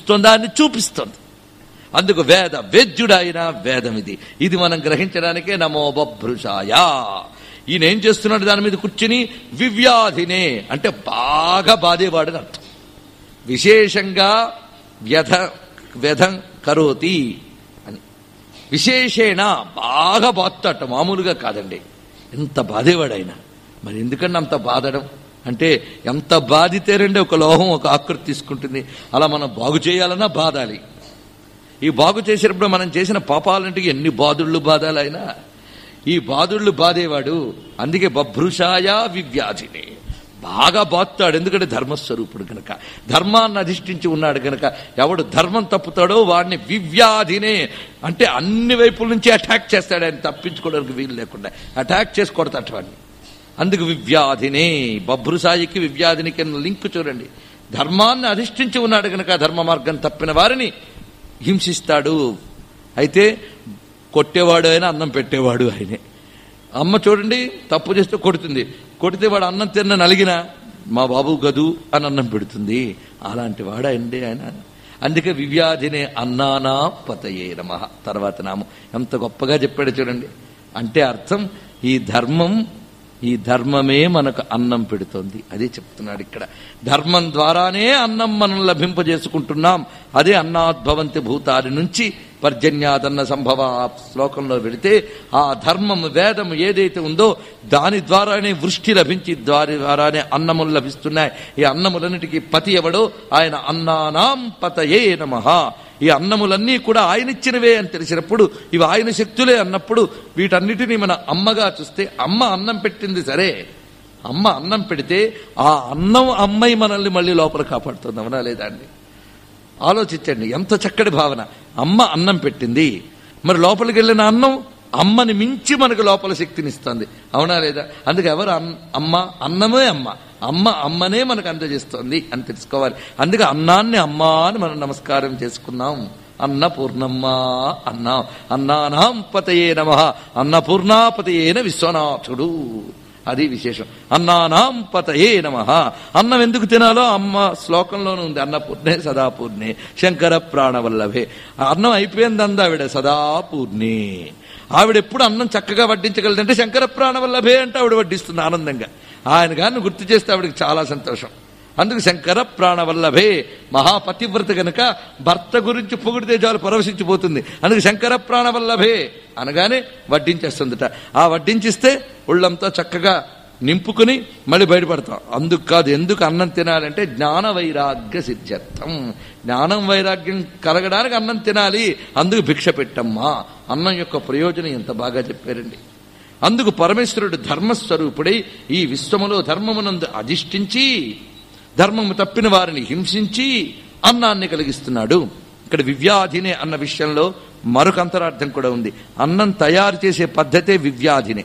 చూపిస్తోందా అని చూపిస్తోంది. అందుకు వేద్యుడైన వేదం ఇది మనం గ్రహించడానికే నమో బభ్రుషాయ. ఈయన ఏం చేస్తున్నాడు? దాని మీద కూర్చుని వివ్యాధినే అంటే బాగా బాధేవాడని అర్థం. విశేషంగా వ్యధం కరోతి అని, విశేషేణ బాగా బాధట, మామూలుగా కాదండి. ఎంత బాధేవాడైనా. మరి ఎందుకంటే అంత బాధడం అంటే ఎంత బాధితేరండి ఒక లోహం ఒక ఆకృతి తీసుకుంటుంది. అలా మనం బాగు చేయాలన్నా బాధాలి. ఈ బాగు చేసేటప్పుడు మనం చేసిన పాపాలంటే ఎన్ని బాధుళ్ళు బాధాలైనా ఈ బాధుళ్ళు బాధేవాడు. అందుకే బభ్రుషాయ వివ్యాధిని బాగా బాధుతాడు. ఎందుకంటే ధర్మస్వరూపుడు గనక, ధర్మాన్ని అధిష్ఠించి ఉన్నాడు గనక. ఎవడు ధర్మం తప్పుతాడో వాడిని వివ్యాధినే అంటే అన్ని వైపుల నుంచి అటాక్ చేస్తాడు. ఆయన తప్పించుకోవడానికి వీలు లేకుండా అటాక్ చేసి కొడతాడు వాడిని. అందుకు వివ్యాధినే. బభ్రుసాయికి వివ్యాధినికి లింక్ చూడండి. ధర్మాన్ని అధిష్ఠించి ఉన్నాడు గనక ధర్మ మార్గం తప్పిన వారిని హింసిస్తాడు. అయితే కొట్టేవాడు అయినా అన్నం పెట్టేవాడు ఆయనే. అమ్మ చూడండి తప్పు చేస్తే కొడుతుంది, కొడితే వాడు అన్నం తిన్న నలిగినా మా బాబు గదు అని అన్నం పెడుతుంది. అలాంటి వాడు అండి ఆయన. అందుకే వివ్యాధినే అన్నానా పతయే నమః. తర్వాత నామం ఎంత గొప్పగా చెప్పాడు చూడండి. అంటే అర్థం ఈ ధర్మమే మనకు అన్నం పెడుతోంది. అదే చెప్తున్నాడు ఇక్కడ. ధర్మం ద్వారానే అన్నం మనం లభింపజేసుకుంటున్నాం. అదే అన్నాద్భవంతి భూతాది నుంచి పర్జన్యాదన్న సంభవ శ్లోకంలో వెళితే ఆ ధర్మం వేదం ఏదైతే ఉందో దాని ద్వారానే వృష్టి లభించి దాని ద్వారానే అన్నములు లభిస్తున్నాయి. ఈ అన్నములన్నిటికీ పతి ఎవడో ఆయన అన్నానాం పతయే నమః. ఈ అన్నములన్నీ కూడా ఆయన ఇచ్చినవే అని తెలిసినప్పుడు, ఇవి ఆయన శక్తులే అన్నప్పుడు వీటన్నిటినీ మన అమ్మగా చూస్తే, అమ్మ అన్నం పెట్టింది సరే, అమ్మ అన్నం పెడితే ఆ అన్నం అమ్మాయి మనల్ని మళ్ళీ లోపల కాపాడుతుంది. అవునా లేదా అండి? ఆలోచించండి, ఎంత చక్కటి భావన. అమ్మ అన్నం పెట్టింది, మరి లోపలికి వెళ్ళిన అన్నం అమ్మని మించి మనకు లోపల శక్తినిస్తుంది. అవునా లేదా? అందుకే ఎవరు అమ్మ? అన్నమే అమ్మ. అమ్మనే మనకు అందజేస్తోంది అని తెలుసుకోవాలి. అందుకే అన్నాన్ని అమ్మా అని మనం నమస్కారం చేసుకున్నాం. అన్నపూర్ణమ్మ అన్నాం. అన్నానాం పతయే నమః. అన్నపూర్ణాపతయేన విశ్వనాథుడు. అది విశేషం. అన్నానాం పతయే నమః. అన్నం ఎందుకు తినాలో అమ్మ శ్లోకంలోనే ఉంది. అన్నపూర్ణే సదాపూర్ణే శంకర ప్రాణవల్లభే. అన్నం అయిపోయింది అంది ఆవిడ సదాపూర్ణే. ఆవిడెప్పుడు అన్నం చక్కగా వడ్డించగలదంటే శంకర ప్రాణవల్లభే అంటే ఆవిడ వడ్డిస్తుంది ఆనందంగా. ఆయన గారిని గుర్తు చేస్తే ఆవిడకి చాలా సంతోషం. అందుకు శంకర ప్రాణవల్లభే. మహాపతివ్రత గనక భర్త గురించి పొగిడితే చాలు పరవశించిపోతుంది. అందుకు శంకర ప్రాణవల్లభే అనగానే వడ్డించేస్తుందట. ఆ వడ్డించిస్తే ఒళ్ళంతా చక్కగా నింపుకుని మళ్ళీ బయటపడతాం. అందుకు కాదు. ఎందుకు అన్నం తినాలంటే జ్ఞాన వైరాగ్య సిద్ధ్యర్థం. జ్ఞానం వైరాగ్యం కలగడానికి అన్నం తినాలి. అందుకు భిక్ష పెట్టమ్మా. అన్నం యొక్క ప్రయోజనం ఎంత బాగా చెప్పారండి. అందుకు పరమేశ్వరుడు ధర్మస్వరూపుడై ఈ విశ్వములో ధర్మమునందు అధిష్ఠించి ధర్మము తప్పిన వారిని హింసించి అన్నాన్ని కలిగిస్తున్నాడు. ఇక్కడ వివ్యాధినే అన్న విషయంలో మరొక అంతరార్థం కూడా ఉంది. అన్నం తయారు చేసే పద్ధతే వివ్యాధినే.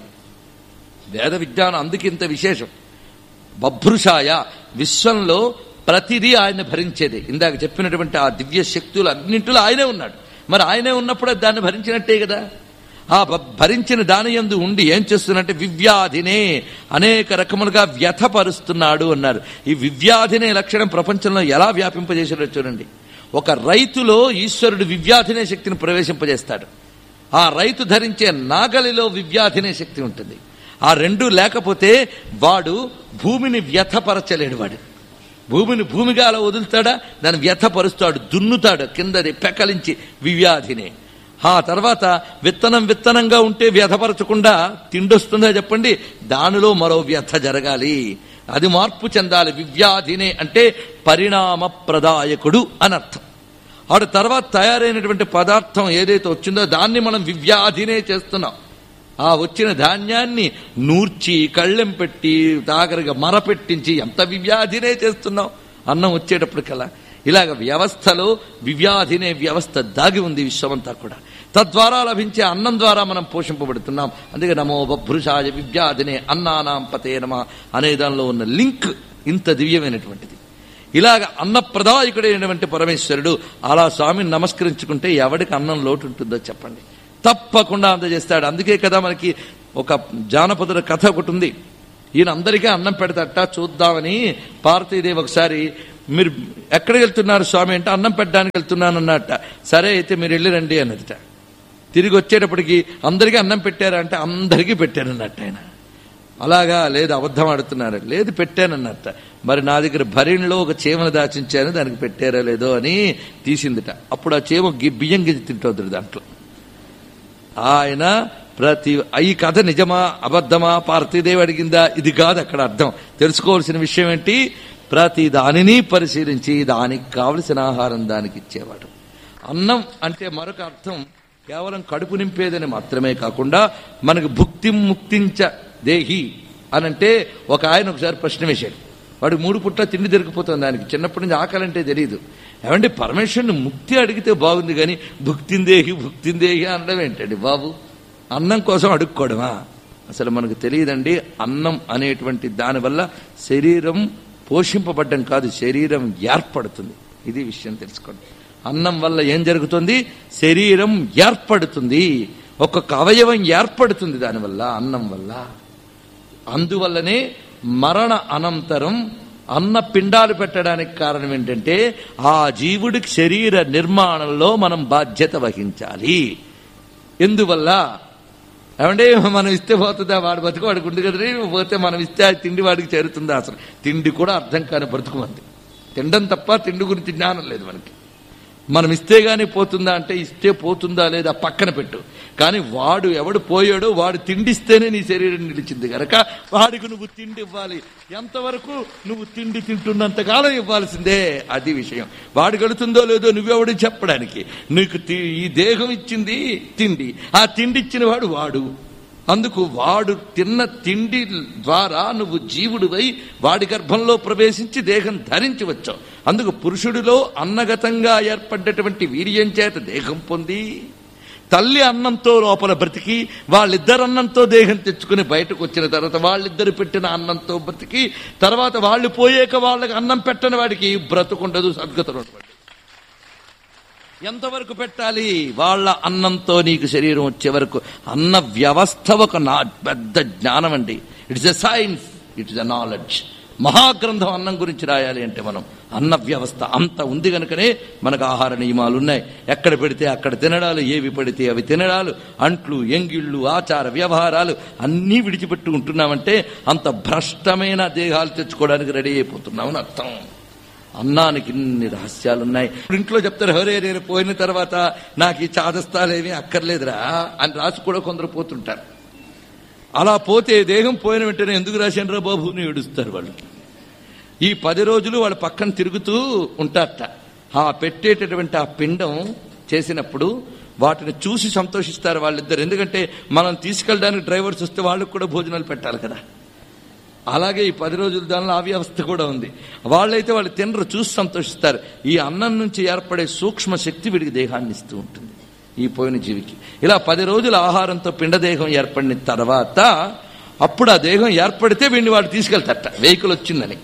వేద విజ్ఞానం అందుకు ఇంత విశేషం. బభ్రుషాయ విశ్వంలో ప్రతిదీ ఆయన భరించేదే. ఇందాక చెప్పినటువంటి ఆ దివ్య శక్తులు అన్నింటిలో ఆయనే ఉన్నాడు. మరి ఆయనే ఉన్నప్పుడు దాన్ని భరించినట్టే కదా. ఆ భరించిన దాని యందు ఉండి ఏం చేస్తున్నట్టే వివ్యాధినే అనేక రకములుగా వ్యథపరుస్తున్నాడు అన్నారు. ఈ వివ్యాధినే లక్షణం ప్రపంచంలో ఎలా వ్యాపింపజేసాడో చూడండి. ఒక రైతులో ఈశ్వరుడు వివ్యాధినే శక్తిని ప్రవేశింపజేస్తాడు. ఆ రైతు ధరించే నాగలిలో వివ్యాధినే శక్తి ఉంటుంది. ఆ రెండూ లేకపోతే వాడు భూమిని వ్యథపరచలేడు. వాడు భూమిని భూమిగా అలా వదులుతాడా, దాన్ని వ్యథపరుస్తాడు, దున్నుతాడు, కిందది పెకలించి వివ్యాధినే. ఆ తర్వాత విత్తనంగా ఉంటే వ్యథపరచకుండా తిండొస్తుందా చెప్పండి? దానిలో మరో వ్యథ జరగాలి, అది మార్పు చెందాలి. వివ్యాధినే అంటే పరిణామ ప్రదాయకుడు అని అర్థం. ఆడు తర్వాత తయారైనటువంటి పదార్థం ఏదైతే వచ్చిందో దాన్ని మనం వివ్యాధినే చేస్తున్నాం. ఆ వచ్చిన ధాన్యాన్ని నూర్చి కళ్ళెం పెట్టి దాగరగా మరపెట్టించి ఎంత వివ్యాధినే చేస్తున్నాం అన్నం వచ్చేటప్పటికల్లా. ఇలాగ వ్యవస్థలో వివ్యాధినే వ్యవస్థ దాగి ఉంది విశ్వమంతా కూడా. తద్వారా లభించే అన్నం ద్వారా మనం పోషింపబడుతున్నాం. అందుకే నమో బభ్రుషాయ వివ్యాధినే అన్నానాం పతే నమః అనే దానిలో ఉన్న లింక్ ఇంత దివ్యమైనటువంటిది. ఇలాగ అన్నప్రదాయకుడైనటువంటి పరమేశ్వరుడు అలా స్వామిని నమస్కరించుకుంటే ఎవడికి అన్నం లోటు ఉంటుందో చెప్పండి? తప్పకుండా అందజేస్తాడు. అందుకే కదా మనకి ఒక జానపదుల కథ ఒకటి ఉంది. ఈయన అందరికీ అన్నం పెడతాట. చూద్దామని పార్వతీదేవి ఒకసారి మీరు ఎక్కడికి వెళ్తున్నారు స్వామి అంటే అన్నం పెట్టడానికి వెళ్తున్నాను అన్నట్ట. సరే అయితే మీరు వెళ్ళిరండి అన్నదిట. తిరిగి వచ్చేటప్పటికి అందరికీ అన్నం పెట్టారా అంటే అందరికీ పెట్టానన్నట్టు ఆయన. అలాగా లేదు, అబద్ధం ఆడుతున్నారు, లేదు పెట్టానన్నట్ట. మరి నా దగ్గర భరిణిలో ఒక చీమను దాచించాను, దానికి పెట్టారా లేదో అని తీసిందిట. అప్పుడు ఆ చీమ బియ్యం గింజ తింటుంది దాంట్లో. ఆయన ఈ కథ నిజమా అబద్ధమా పార్థిదేవి అడిగిందా, ఇది కాదు అక్కడ అర్థం. తెలుసుకోవాల్సిన విషయం ఏంటి, ప్రతి దానిని పరిశీలించి దానికి కావలసిన ఆహారం దానికి ఇచ్చేవాడు. అన్నం అంటే మరొక అర్థం కేవలం కడుపు నింపేదని మాత్రమే కాకుండా మనకు భుక్తి ముక్తించ దేహి అనంటే, ఒక ఆయన ఒకసారి ప్రశ్న వేశాడు. వాడు 3 పుట్ల తిండి దొరికిపోతుంది, దానికి చిన్నప్పటి నుంచి ఆకలి అంటే తెలియదు. ఏమంటే పరమేశ్వరుని ముక్తి అడిగితే బాగుంది కానీ భుక్తిందేహి అనడం ఏంటండి బాబు, అన్నం కోసం అడుక్కోవడమా? అసలు మనకు తెలియదండి. అన్నం అనేటువంటి దానివల్ల శరీరం పోషింపబడ్డం కాదు, శరీరం ఏర్పడుతుంది. ఇది విషయం తెలుసుకోండి. అన్నం వల్ల ఏం జరుగుతుంది, శరీరం ఏర్పడుతుంది, ఒక్కొక్క అవయవం ఏర్పడుతుంది దానివల్ల, అన్నం వల్ల. అందువల్లనే మరణ అనంతరం అన్న పిండాలు పెట్టడానికి కారణం ఏంటంటే ఆ జీవుడికి శరీర నిర్మాణంలో మనం బాధ్యత వహించాలి. ఎందువల్ల ఏమంటే మనం ఇస్తే పోతుందా, వాడు బతుకు వాడికి ఉంది కదా, పోతే మనం ఇస్తే ఆ తిండి వాడికి చేరుతుందా? అసలు తిండి కూడా అర్థం కాని బ్రతుకు మంది. తినడం తప్ప తిండి గురించి జ్ఞానం లేదు మనకి. మనం ఇస్తే గానీ పోతుందా అంటే ఇస్తే పోతుందా లేదా పక్కన పెట్టు, కానీ వాడు ఎవడు పోయాడో వాడు తిండిస్తేనే నీ శరీరం నిలిచింది కనుక వాడికి నువ్వు తిండి ఇవ్వాలి. ఎంతవరకు నువ్వు తిండి తింటున్నంతకాలం ఇవ్వాల్సిందే, అది విషయం. వాడు గడుతుందో లేదో నువ్వెవడు చెప్పడానికి. నీకు ఈ దేహం ఇచ్చింది తిండి, ఆ తిండి ఇచ్చిన వాడు. అందుకు వాడు తిన్న తిండి ద్వారా నువ్వు జీవుడివై వాడి గర్భంలో ప్రవేశించి దేహం ధరించి వచ్చావు. అందుకు పురుషుడిలో అన్నగతంగా ఏర్పడ్డటువంటి వీర్యం చేత దేహం పొంది, తల్లి అన్నంతో లోపల బ్రతికి, వాళ్ళిద్దరు అన్నంతో దేహం తెచ్చుకుని బయటకు వచ్చిన తర్వాత వాళ్ళిద్దరు పెట్టిన అన్నంతో బ్రతికి, తర్వాత వాళ్ళు పోయాక వాళ్ళకి అన్నం పెట్టని వాడికి బ్రతుకుండదు, సద్గతులు ఉండదు. ఎంతవరకు పెట్టాలి, వాళ్ళ అన్నంతో నీకు శరీరం వచ్చే వరకు. అన్న వ్యవస్థ ఒక పెద్ద జ్ఞానం అండి. It's a science, it's a knowledge. మహాగ్రంథం అన్నం గురించి రాయాలి అంటే మనం అన్న వ్యవస్థ అంత ఉంది కనుకనే మనకు ఆహార నియమాలు ఉన్నాయి. ఎక్కడ పెడితే అక్కడ తినడాలు, ఏవి పడితే అవి తినడాలు, అంట్లు ఎంగిళ్ళు ఆచార వ్యవహారాలు అన్నీ విడిచిపెట్టి ఉంటున్నామంటే అంత భ్రష్టమైన దేహాలు తెచ్చుకోవడానికి రెడీ అయిపోతున్నామని అర్థం. అన్నానికి ఇన్ని రహస్యాలున్నాయి. ఇంట్లో చెప్తారు, హరే నేను పోయిన తర్వాత నాకు ఈ చాదస్తాలేమీ అక్కర్లేదురా అని రాసి కూడా కొందరు పోతుంటారు. అలా పోతే దేహం పోయిన వెంటనే ఎందుకు రాశాను రా బాబు అని ఏడుస్తారు వాళ్ళు. ఈ 10 రోజులు వాళ్ళ పక్కన తిరుగుతూ ఉంటారట. ఆ పెట్టేటటువంటి ఆ పిండం చేసినప్పుడు వాటిని చూసి సంతోషిస్తారు వాళ్ళిద్దరు. ఎందుకంటే మనం తీసుకెళ్ళడానికి డ్రైవర్స్ వస్తే వాళ్ళకు కూడా భోజనాలు పెట్టాలి కదా. అలాగే ఈ 10 రోజుల దానిలో ఆ వ్యవస్థ కూడా ఉంది. వాళ్ళైతే వాళ్ళు తినరు, చూసి సంతోషిస్తారు. ఈ అన్నం నుంచి ఏర్పడే సూక్ష్మ శక్తి వీడికి దేహాన్ని ఇస్తూ ఉంటుంది ఈ పోయిన జీవికి. ఇలా 10 రోజుల ఆహారంతో పిండదేహం ఏర్పడిన తర్వాత అప్పుడు ఆ దేహం ఏర్పడితే వీడిని వాడు తీసుకెళ్తారట వెహికల్ వచ్చిందని.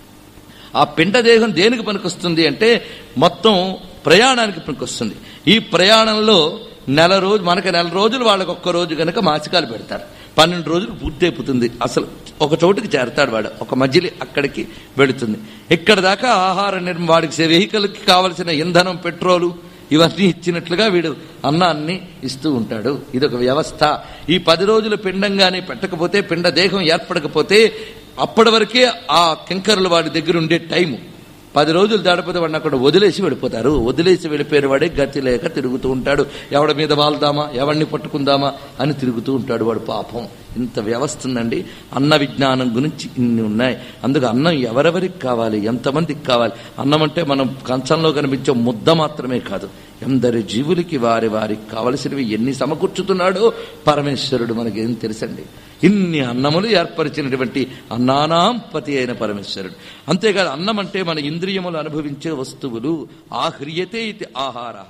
ఆ పిండదేహం దేనికి పనికొస్తుంది అంటే మొత్తం ప్రయాణానికి పనికొస్తుంది. ఈ ప్రయాణంలో మనకి 9 రోజులు, వాళ్ళకి 1 రోజు కనుక మాసికాలు పెడతారు. 12 రోజులు పూర్తయిపోతుంది. అసలు ఒక చోటుకి చేరతాడు వాడు, ఒక మధ్యలో అక్కడికి వెళుతుంది. ఇక్కడ దాకా ఆహార వాడికి వెహికల్కి కావలసిన ఇంధనం, పెట్రోలు ఇవన్నీ ఇచ్చినట్లుగా వీడు అన్నాన్ని ఇస్తూ ఉంటాడు. ఇదొక వ్యవస్థ. ఈ 10 రోజులు పిండంగానే పెట్టకపోతే, పిండ దేహం ఏర్పడకపోతే అప్పటి వరకే ఆ కింకరులు వాడి దగ్గర ఉండే టైము. 10 రోజులు దాడిపోతే వాడిని అక్కడ వదిలేసి వెళ్ళిపోతారు. వదిలేసి వెళ్ళిపోయిన వాడే గతి లేక తిరుగుతూ ఉంటాడు. ఎవడి మీద వాళ్దామా, ఎవడిని పట్టుకుందామా అని తిరుగుతూ ఉంటాడు వాడు. పాపం ఇంత వ్యవస్థ ఉందండి. అన్న విజ్ఞానం గురించి ఇన్ని ఉన్నాయి. అందుకు అన్నం ఎవరెవరికి కావాలి, ఎంతమందికి కావాలి. అన్నం అంటే మనం కంచంలో కనిపించే ముద్ద మాత్రమే కాదు, ఎందరి జీవులకి వారికి కావలసినవి ఎన్ని సమకూర్చుతున్నాడో పరమేశ్వరుడు మనకేం తెలుసండి. ఇన్ని అన్నములు ఏర్పరిచినటువంటి అన్నానాం పతి అయిన పరమేశ్వరుడు. అంతేకాదు అన్నం అంటే మన ఇంద్రియములు అనుభవించే వస్తువులు. ఆహ్రియతే ఇది ఆహారః.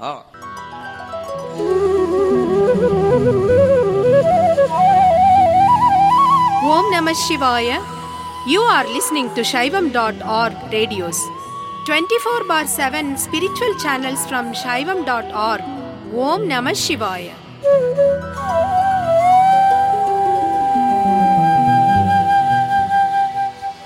ఓం నమః శివాయ. You are listening to Shaivam.org radios. 24/7 spiritual channels from Shaivam.org. Om Namah Shivaya.